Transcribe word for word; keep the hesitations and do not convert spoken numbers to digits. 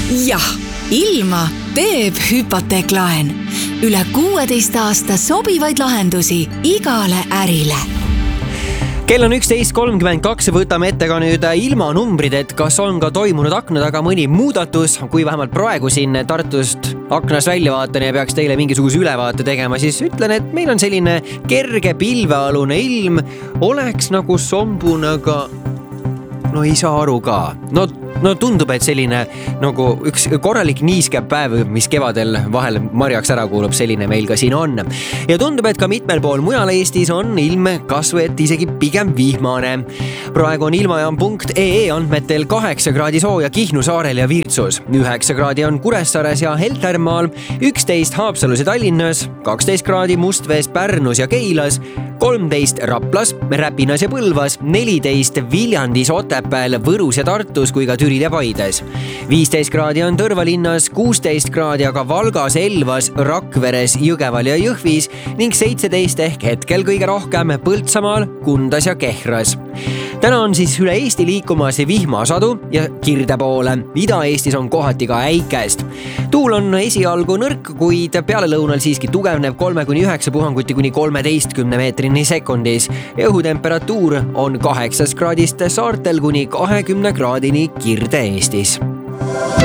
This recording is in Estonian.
jah, ilma teeb hüpoteeklaen. Üle kuueteist aasta sobivaid lahendusi igale ärile. Kell on üksteist kolmkümmend kaks ja võtame ette ka nüüd ilmanumbrid, et kas on ka toimunud akna taga mõni muudatus. Kui vähemalt praegu siin Tartust aknast välja vaatan ja peaks teile mingisuguse ülevaate tegema, siis ütlen, et meil on selline kerge pilvealune ilm. Oleks nagu sombune, aga no ei saa aru ka. No, no tundub, et selline nagu üks korralik niiske päev, mis kevadel vahel marjaks ära kuulub, selline meil ka siin on. Ja tundub, et ka mitmel pool mujal Eestis on ilm kasvu, et isegi pigem vihmane. Praegu on ilmajaam punkt ee andmetel kaheksa kraadi sooja Kihnu saarel ja Virtsus. üheksa kraadi on Kuressaares ja Heltermaal, üksteist Haapsalus ja Tallinnas, kaksteist kraadi Mustvees, Pärnus ja Keilas, kolmteist Raplas, Räpinas ja Põlvas, neliteist Viljandis, Otepääl, Võrus ja Tartus kui ka Türil ja Paides. viisteist kraadi on Tõrvalinnas, kuusteist kraadi aga Valgas, Elvas, Rakveres, Jõgeval ja Jõhvis ning seitseteist ehk hetkel kõige rohkem Põltsamaal, Kundas ja Kehras. Täna on siis üle Eesti liikumas vihmasadu ja kirde poole. Ida-Eestis on kohati ka äikest. Tuul on esialgu nõrk, kuid pealelõunal siiski tugevneb kolme kuni üheksa puhanguti kuni kolmeteistkümne meetrini sekundis. Õhutemperatuur on kaheksast kraadist saartel kuni kahekümne kraadini Kirde-Eestis.